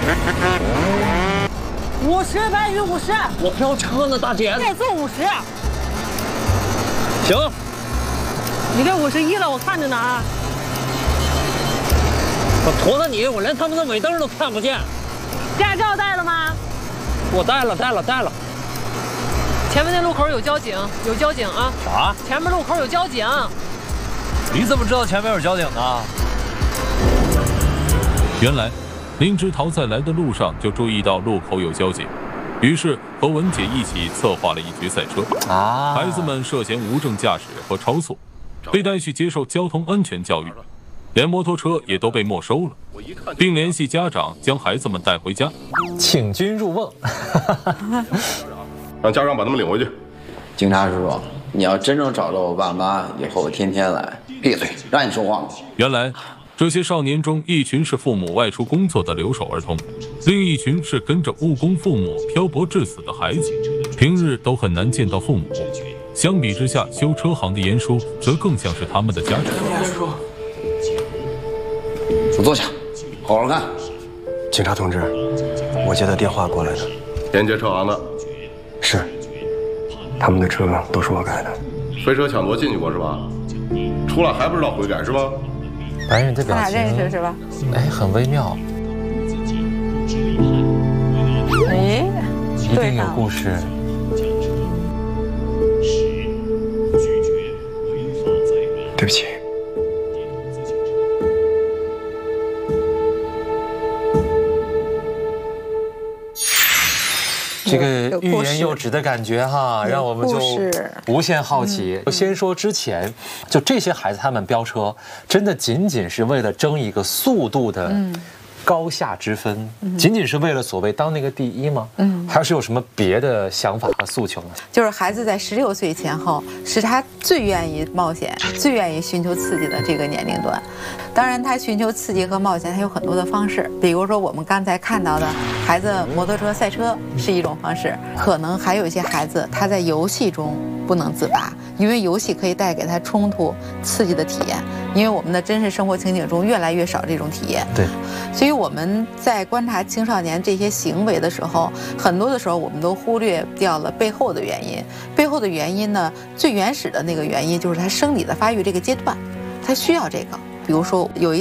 50，白宇50。 我飙车呢，大姐。 再送50。 行。 你这51了，我看着呢啊。 我驮着你，我连他们的尾灯都看不见。 驾照带了吗？ 我带了。 前面那路口有交警，啊！ 啥？ 前面路口有交警。 你怎么知道前面有交警呢？ 原来，林之桃在来的路上就注意到路口有交警，于是和文姐一起策划了一局赛车。孩子们涉嫌无证驾驶和超速，被带去接受交通安全教育，连摩托车也都被没收了，并联系家长将孩子们带回家， 请君入瓮。 让家长把他们领回去。 警察叔叔，你要真正找到我爸妈，以后我天天来。闭嘴，让你说话吗？ 原来，这些少年中，一群是父母外出工作的留守儿童，另一群是跟着务工父母漂泊致死的孩子，平日都很难见到父母。相比之下，修车行的严叔则更像是他们的家长。 我坐下，好好干。 警察同志，我接到电话过来的。 连接车行的。 是。他们的车都是我改的。 飞车抢夺进去过是吧？出来还不知道悔改是吧？ 白人的表情， 他俩认识是吧？ 哎，很微妙。 哎， 一定有故事。 对不起。 这个欲言又止的感觉哈，让我们就无限好奇。先说之前，就这些孩子他们飙车，真的仅仅是为了争一个速度的高下之分，仅仅是为了所谓当那个第一吗？还是有什么别的想法和诉求呢？ 就是孩子在16岁前后是他最愿意冒险、最愿意寻求刺激的这个年龄段。当然，他寻求刺激和冒险，他有很多的方式，比如说我们刚才看到的孩子摩托车赛车是一种方式，可能还有一些孩子他在游戏中不能自拔，因为游戏可以带给他冲突、刺激的体验。因为我们的真实生活情景中越来越少这种体验， 对， 所以我们在观察青少年这些行为的时候，很多的时候我们都忽略掉了背后的原因。背后的原因呢，最原始的那个原因就是他生理的发育这个阶段，他需要这个。比如说有一